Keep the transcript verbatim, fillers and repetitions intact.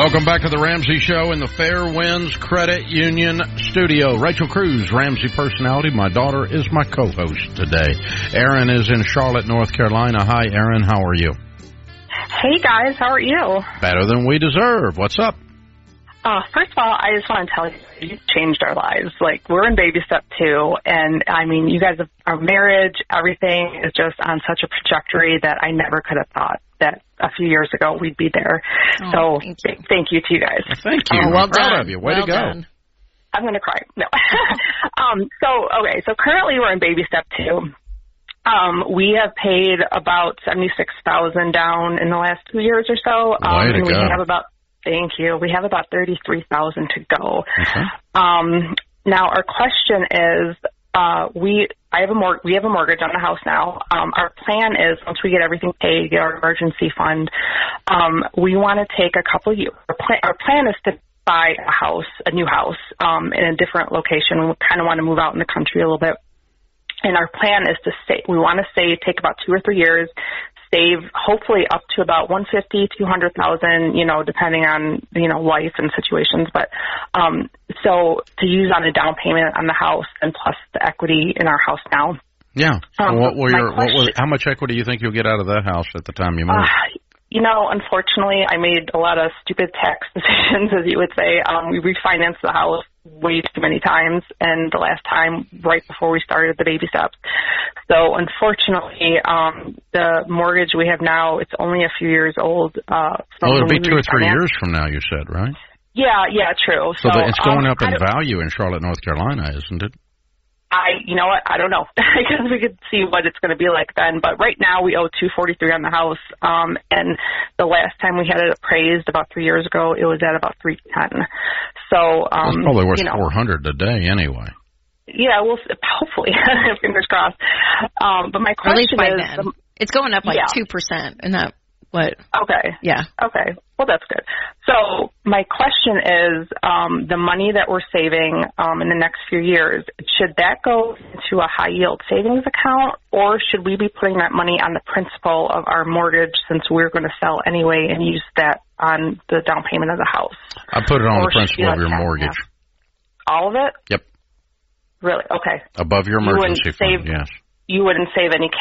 Welcome back to the Ramsey Show in the Fairwinds Credit Union studio. Rachel Cruz, Ramsey personality. My daughter is my co-host today. Erin is in Charlotte, North Carolina. Hi, Erin. How are you? Hey, guys. How are you? Better than we deserve. What's up? Uh, first of all, I just want to tell you, you changed our lives. Like, we're in baby step two, and, I mean, you guys, have, our marriage, everything is just on such a trajectory that I never could have thought that a few years ago we'd be there. Oh, so thank you. thank you to you guys. Thank you. Oh, well I'm proud done. of you. Way well to go. Done. I'm going to cry. No. um, so, okay, so currently we're in baby step two. Um, we have paid about seventy-six thousand dollars down in the last two years or so. Um, Way to and we go. have about, thank you, we have about thirty-three thousand dollars to go. Okay. Um, now, our question is, Uh, we I have a mor- we have a mortgage on the house now. Um, our plan is once we get everything paid, get our emergency fund, um, we want to take a couple of years. Our, pl- our plan is to buy a house, a new house, um, in a different location. We kind of want to move out in the country a little bit. And our plan is to save. We want to save, take about two or three years, save hopefully up to about one hundred fifty thousand dollars, two hundred thousand dollars, you know, depending on, you know, life and situations. But um, so to use on a down payment on the house and plus the equity in our house now. Yeah. Um, what will your, question, what will, how much equity do you think you'll get out of that house at the time you move? Uh, you know, unfortunately, I made a lot of stupid tax decisions, as you would say. Um, we refinanced the house way too many times, and the last time right before we started the baby steps. So unfortunately, um, the mortgage we have now, it's only a few years old. Uh, well, it'll be two or three years from now, you said, right? Yeah, yeah, true. So, so the, it's going um, up in value in Charlotte, North Carolina, isn't it? I, you know what, I don't know. I guess we could see what it's going to be like then. But right now we owe two forty-three on the house. Um, and the last time we had it appraised about three years ago, it was at about three ten. So, um, it's probably worth you know, four hundred a day anyway. Yeah, well, hopefully, fingers crossed. Um, but my question by is, then. Um, it's going up like yeah. two percent, and that what? Okay. Yeah. Okay. Well, that's good. So my question is, um, the money that we're saving um, in the next few years, should that go into a high yield savings account, or should we be putting that money on the principal of our mortgage since we're going to sell anyway and use that on the down payment of the house? I put it on or the principal of your mortgage. Yeah. All of it? Yep. Really? Okay. Above your emergency you fund, save, yes. You wouldn't save any